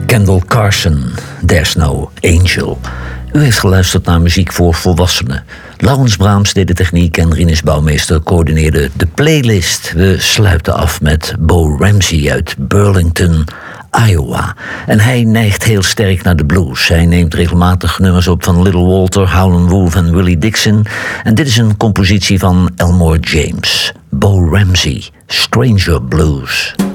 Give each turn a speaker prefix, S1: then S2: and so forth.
S1: Kendall Carson, There's No Angel. U heeft geluisterd naar muziek voor volwassenen. Laurens Braams deed de techniek en Rinus Bouwmeester coördineerde de playlist. We sluiten af met Bo Ramsey uit Burlington, Iowa. En hij neigt heel sterk naar de blues. Hij neemt regelmatig nummers op van Little Walter, Howlin' Wolf en Willie Dixon. En dit is een compositie van Elmore James. Bo Ramsey, Stranger Blues.